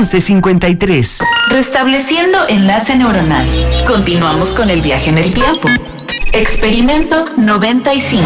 1153. Restableciendo enlace neuronal. Continuamos con el viaje en el tiempo. Experimento 95.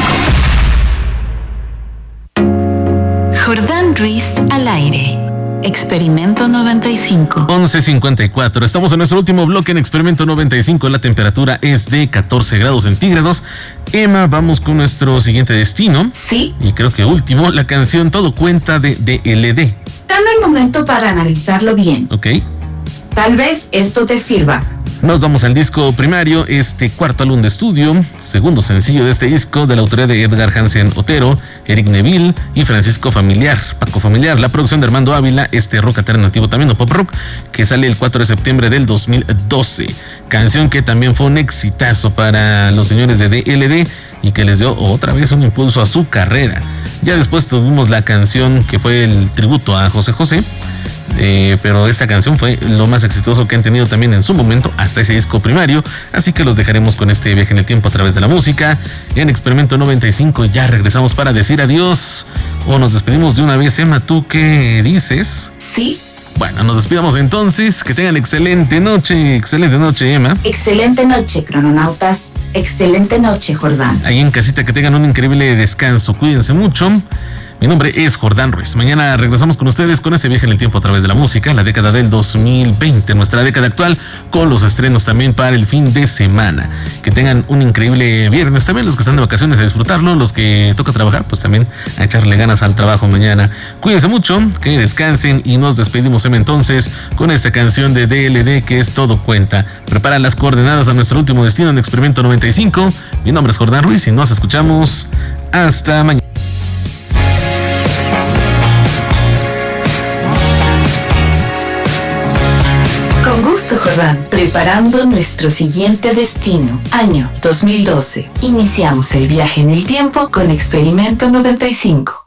Jordán Ruiz al aire. Experimento 95. 11:54. Estamos en nuestro último bloque en Experimento 95. La temperatura es de 14 grados centígrados. Emma, vamos con nuestro siguiente destino. Sí. Y creo que último, la canción Todo Cuenta de DLD. Dame el momento para analizarlo bien. Ok. Tal vez esto te sirva. Nos vamos al disco primario, este cuarto álbum de estudio, segundo sencillo de este disco, de la autoría de Edgar Hansen Otero, Eric Neville y Francisco Paco Familiar. La producción de Armando Ávila, este rock alternativo también, o pop rock, que sale el 4 de septiembre del 2012. Canción que también fue un exitazo para los señores de DLD y que les dio otra vez un impulso a su carrera. Ya después tuvimos la canción que fue el tributo a José José. Pero esta canción fue lo más exitoso que han tenido también en su momento hasta ese disco primario, así que los dejaremos con este viaje en el tiempo a través de la música. En Experimento 95 ya regresamos para decir adiós, o nos despedimos de una vez. Emma, ¿tú qué dices? Sí. Bueno, nos despidamos entonces, que tengan excelente noche, Emma. Excelente noche, crononautas. Excelente noche, Jordán. Ahí en casita, que tengan un increíble descanso, cuídense mucho. Mi nombre es Jordán Ruiz. Mañana regresamos con ustedes con este viaje en el tiempo a través de la música, la década del 2020, nuestra década actual, con los estrenos también para el fin de semana. Que tengan un increíble viernes. También los que están de vacaciones, a disfrutarlo. Los que toca trabajar, pues también a echarle ganas al trabajo mañana. Cuídense mucho, que descansen, y nos despedimos entonces con esta canción de DLD que es Todo Cuenta. Prepara las coordenadas a nuestro último destino en Experimento 95. Mi nombre es Jordán Ruiz y nos escuchamos hasta mañana. Con gusto, Jordán. Preparando nuestro siguiente destino. Año 2012. Iniciamos el viaje en el tiempo con Experimento 95.